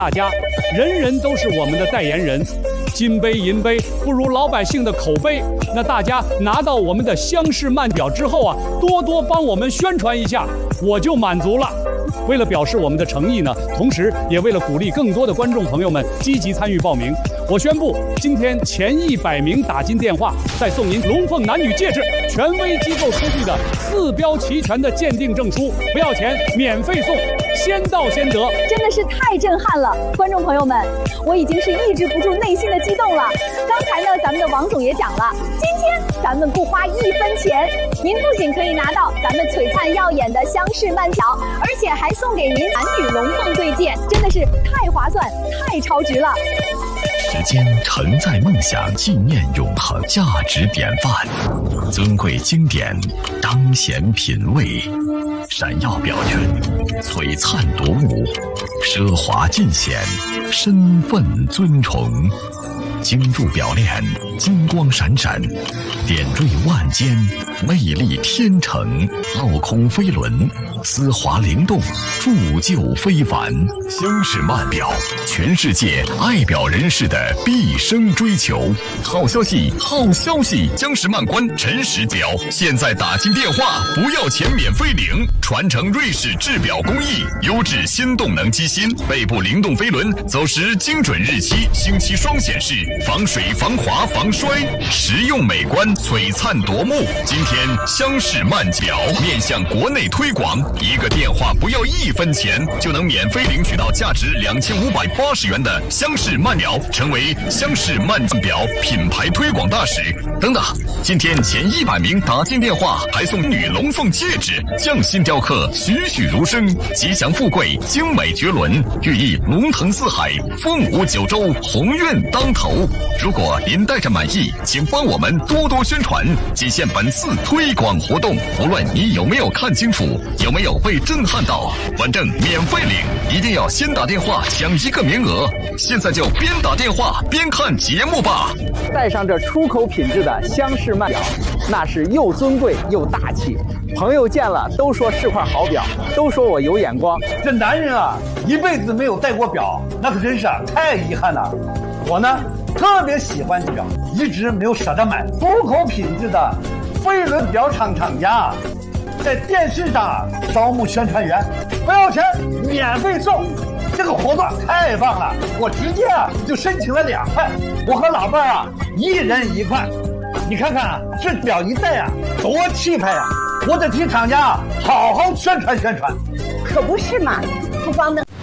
大家，人人都是我们的代言人，金杯银杯不如老百姓的口碑。那大家拿到我们的乡试慢表之后啊，多多帮我们宣传一下，我就满足了。为了表示我们的诚意呢，同时也为了鼓励更多的观众朋友们积极参与报名，我宣布今天前100名打进电话，再送您龙凤男女戒指，权威机构出具的4标齐全的鉴定证书，不要钱，免费送，先到先得， 真的是太震撼了！观众朋友们，我已经是抑制不住内心的激动了。刚才呢，咱们的王总也讲了，今天咱们不花1分钱，您不仅可以拿到咱们璀璨耀眼的乡试慢表，而且还送给您男女龙凤对戒，真的是太划算、太超值了。 时间承载梦想，纪念永恒，价值典范，尊贵经典，彰显品味，闪耀表圈，璀璨夺目，奢华尽显，身份尊崇。精铸表链，金光闪闪，点缀万间，魅力天成，镂空飞轮，丝滑灵动，铸就非凡。乡试慢表，全世界爱表人士的毕生追求。好消息，好消息！乡试慢关陈实表，现在打进电话，不要钱，免费领，传承瑞士制表工艺，优质新动能机芯，背部灵动飞轮，走时精准日期，星期双显示。防水、防滑、防摔，实用美观，璀璨夺目。今天乡试慢表面向国内推广，一个电话不要1分钱，就能免费领取到价值2580元的乡试慢表，成为乡试慢表品牌推广大使。等等，今天前100名打进电话，还送女龙凤戒指，匠心雕刻，栩栩如生，吉祥富贵，精美绝伦，寓意龙腾四海，凤舞九州，鸿运当头。如果您带着满意，请帮我们多多宣传，仅限本次推广活动。无论你有没有看清楚，有没有被震撼到，反正免费领，一定要先打电话抢1个名额。现在就边打电话边看节目吧。 带上这出口品质的乡试慢表，那是又尊贵又大气。朋友见了都说是块好表，都说我有眼光。 这男人啊，一辈子没有戴过表，那可真是太遗憾了。我呢，特别喜欢这表，一直没有舍得买。出口品质的飞轮表厂厂家，在电视上招募宣传员，不要钱，免费送。这个活动太棒了，我直接就申请了2块，我和老伴儿1人1块。你看看这表一戴多气派呀！我得替厂家好好宣传宣传。 可不是嘛，不光能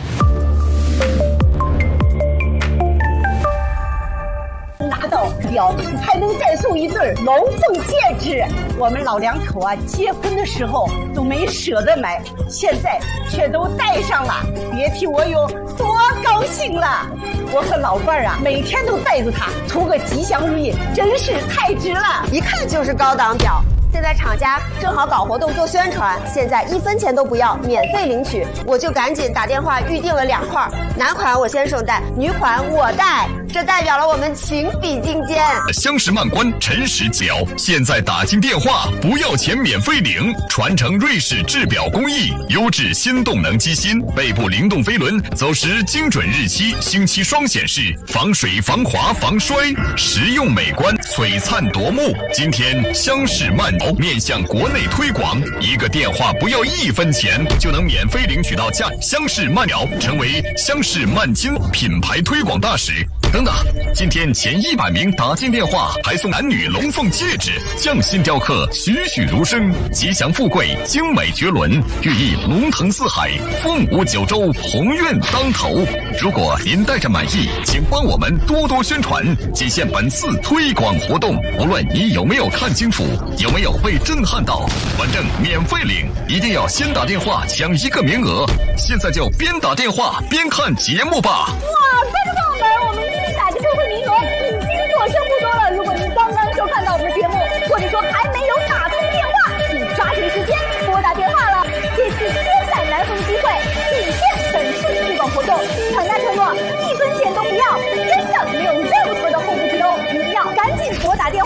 拿到表，还能再送一对龙凤戒指。我们老两口结婚的时候都没舍得买，现在却都戴上了，别提我有多高兴了。我和老伴儿每天都带着它，图个吉祥如意，真是太值了， 一看就是高档表。现在厂家正好搞活动做宣传，现在1分钱都不要，免费领取，我就赶紧打电话预定了2块，男款我先生戴，女款我戴，这代表了我们情比金坚。 乡试慢关陈实表，现在打进电话不要钱，免费领，传承瑞士制表工艺，优质新动能机芯，背部灵动飞轮，走时精准日期，星期双显示，防水、防滑、防摔，实用美观，璀璨夺目。今天乡试慢表面向国内推广，一个电话不要1分钱，就能免费领取到乡试慢表，成为乡试慢金品牌推广大使。等等，今天前100名打进电话，还送男女龙凤戒指，匠心雕刻，栩栩如生，吉祥富贵，精美绝伦，寓意龙腾四海，凤舞九州，鸿运当头。如果您带着满意，请帮我们多多宣传，仅限本次推广活动。无论你有没有看清楚，有没有被震撼到，反正免费领，一定要先打电话抢1个名额。现在就边打电话边看节目吧。 哇，观众朋友们，我们精彩的优惠名额已经所剩不多了。如果您刚刚收看到我们的节目，或者说还没有打通电话，请抓紧时间拨打电话了。这次千载难逢机会，仅限本次推广活动，厂家承诺1分钱都不要，真的没有任何的后顾之忧，一定要赶紧拨打电话了。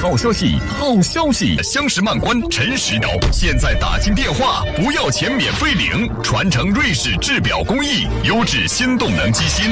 好消息，好消息！相识曼观陈实表，现在打进电话，不要钱免费领，传承瑞士制表工艺，优质新动能机芯。